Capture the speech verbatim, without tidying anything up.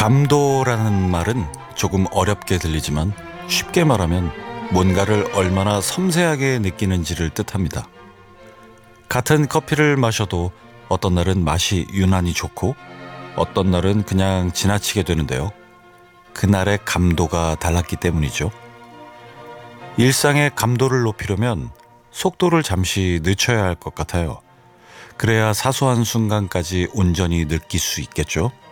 감도라는 말은 조금 어렵게 들리지만 쉽게 말하면 뭔가를 얼마나 섬세하게 느끼는지를 뜻합니다. 같은 커피를 마셔도 어떤 날은 맛이 유난히 좋고 어떤 날은 그냥 지나치게 되는데요. 그날의 감도가 달랐기 때문이죠. 일상의 감도를 높이려면 속도를 잠시 늦춰야 할 것 같아요. 그래야 사소한 순간까지 온전히 느낄 수 있겠죠.